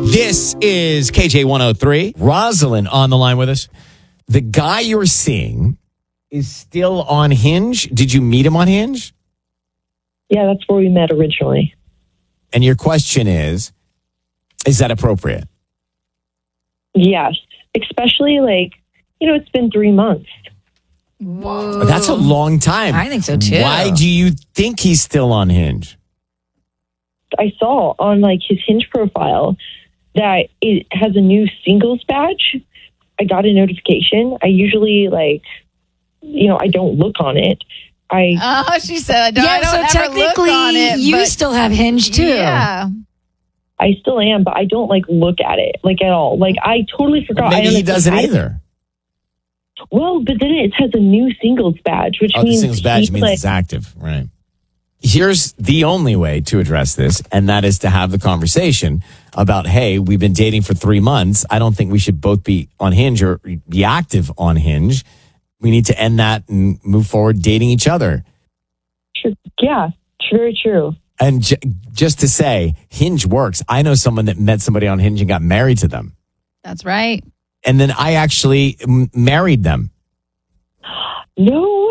This is KJ 103. Rosalind on the line with us. The guy you're seeing is still on Hinge. Did you meet him on Hinge? Yeah, that's where we met originally. And your question is that appropriate? Yes. Especially it's been 3 months. Whoa. That's a long time. I think so too. Why do you think he's still on Hinge? I saw on his Hinge profile that it has a new singles badge. I got a notification. I usually I don't look on it. She said, I don't so ever technically, look on it, you but- still have Hinge too. Yeah. I still am, but I don't look at it at all. I totally forgot. Maybe he doesn't either. Well, but then it has a new singles badge, which The means singles badge means it's active, right? Here's the only way to address this, and that is to have the conversation about, hey, we've been dating for 3 months. I don't think we should both be on Hinge or be active on Hinge. We need to end that and move forward dating each other. Yeah, very true. And just to say, Hinge works. I know someone that met somebody on Hinge and got married to them. That's right. And then I actually married them. No